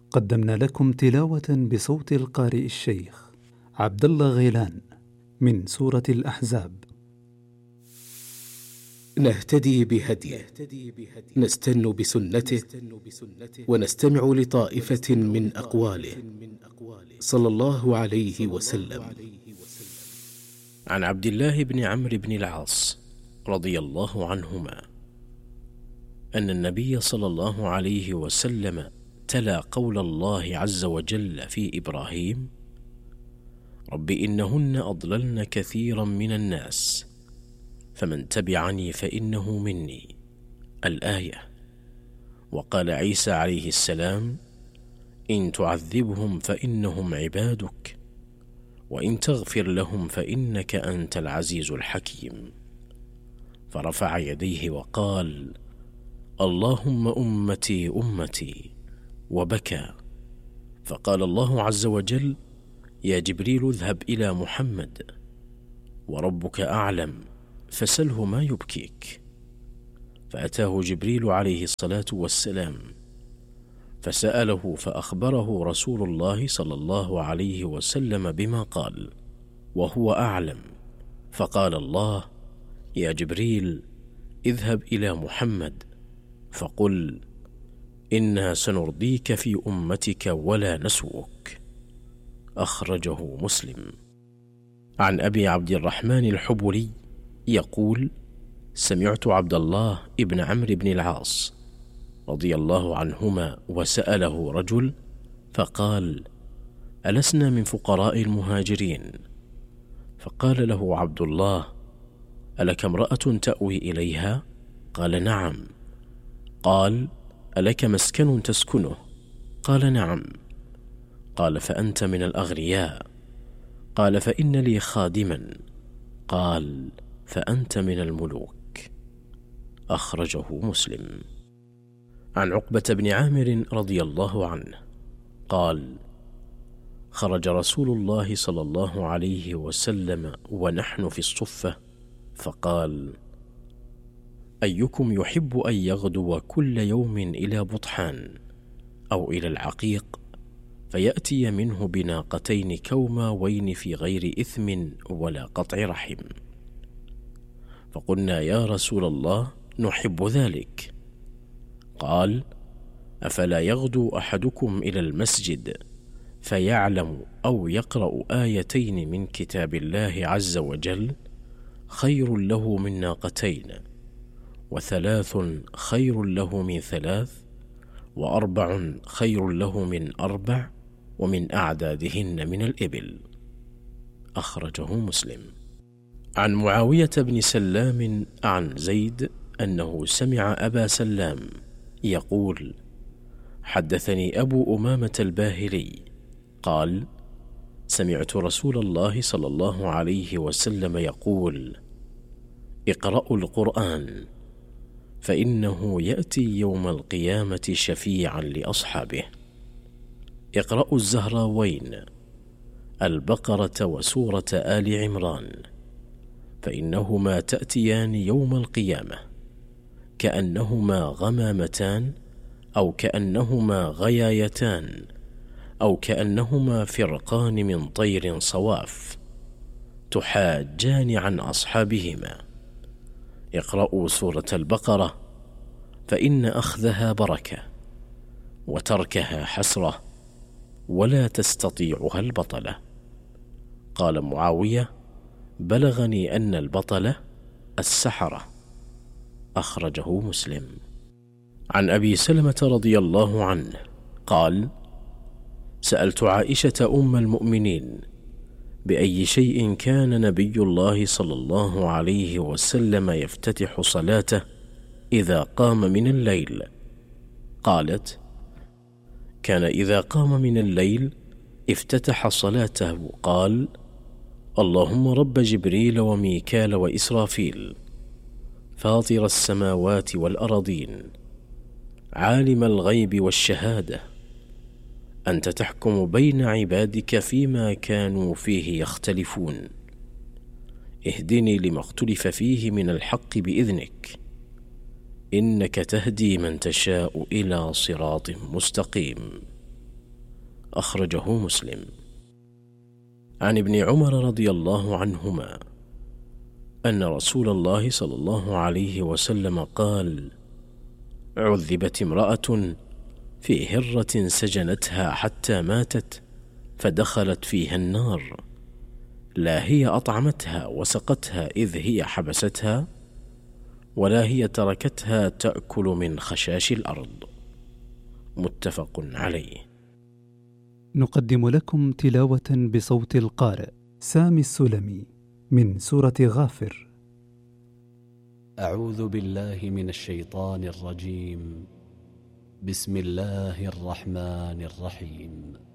قدمنا لكم تلاوة بصوت القارئ الشيخ عبد الله غيلان من سورة الأحزاب. نهتدي بهديه، نستن بسنته، ونستمع لطائفة من أقواله صلى الله عليه وسلم. عن عبد الله بن عمرو بن العاص رضي الله عنهما أن النبي صلى الله عليه وسلم تلا قول الله عز وجل في إبراهيم: رب إنهن أضللن كثيرا من الناس فمن تبعني فإنه مني، الآية. وقال عيسى عليه السلام: إن تعذبهم فإنهم عبادك وإن تغفر لهم فإنك أنت العزيز الحكيم. فرفع يديه وقال: اللهم أمتي أمتي، وبكى. فقال الله عز وجل: يا جبريل اذهب إلى محمد وربك أعلم فسله ما يبكيك. فأتاه جبريل عليه الصلاة والسلام فسأله، فأخبره رسول الله صلى الله عليه وسلم بما قال وهو أعلم. فقال الله: يا جبريل اذهب إلى محمد فقل: إنا سنرضيك في أمتك ولا نسوءك. أخرجه مسلم. عن أبي عبد الرحمن الحبلي يقول: سمعت عبد الله ابن عمرو بن العاص رضي الله عنهما وسأله رجل فقال: ألسنا من فقراء المهاجرين؟ فقال له عبد الله: ألك امرأة تأوي إليها؟ قال: نعم. قال: ألك مسكن تسكنه؟ قال: نعم. قال: فأنت من الأغنياء؟ قال: فإن لي خادما. قال: فأنت من الملوك. أخرجه مسلم. عن عقبة بن عامر رضي الله عنه قال: خرج رسول الله صلى الله عليه وسلم ونحن في الصفة فقال: أيكم يحب أن يغدو كل يوم إلى بطحان أو إلى العقيق فيأتي منه بناقتين كوماوين في غير إثم ولا قطع رحم؟ فقلنا: يا رسول الله نحب ذلك. قال: أفلا يغدو أحدكم إلى المسجد فيعلم أو يقرأ آيتين من كتاب الله عز وجل خير له من ناقتين، وثلاث خير له من ثلاث، وأربع خير له من أربع، ومن أعدادهن من الإبل. أخرجه مسلم. عن معاوية بن سلام عن زيد أنه سمع أبا سلام يقول: حدثني أبو أمامة الباهلي قال: سمعت رسول الله صلى الله عليه وسلم يقول: اقرأوا القرآن فإنه يأتي يوم القيامة شفيعا لأصحابه. اقرأوا الزهراوين، البقرة وسورة آل عمران، فإنهما تأتيان يوم القيامة كأنهما غمامتان أو كأنهما غيايتان أو كأنهما فرقان من طير صواف تحاجان عن أصحابهما. اقرأوا سورة البقرة فإن أخذها بركة وتركها حسرة ولا تستطيعها البطلة. قال معاوية: بلغني أن البطلة السحرة. أخرجه مسلم. عن أبي سلمة رضي الله عنه قال: سألت عائشة أم المؤمنين: بأي شيء كان نبي الله صلى الله عليه وسلم يفتتح صلاته إذا قام من الليل؟ قالت: كان إذا قام من الليل افتتح صلاته قال: اللهم رب جبريل وميكال وإسرافيل، فاطر السماوات والأرضين، عالم الغيب والشهادة، أنت تحكم بين عبادك فيما كانوا فيه يختلفون، اهدني لما اختلف فيه من الحق بإذنك، إنك تهدي من تشاء إلى صراط مستقيم. أخرجه مسلم. عن ابن عمر رضي الله عنهما أن رسول الله صلى الله عليه وسلم قال: عذبت امرأة في هرة سجنتها حتى ماتت فدخلت فيها النار، لا هي أطعمتها وسقتها إذ هي حبستها، ولا هي تركتها تأكل من خشاش الأرض. متفق عليه. نقدم لكم تلاوة بصوت القارئ سامي السلمي من سورة غافر. أعوذ بالله من الشيطان الرجيم. بسم الله الرحمن الرحيم.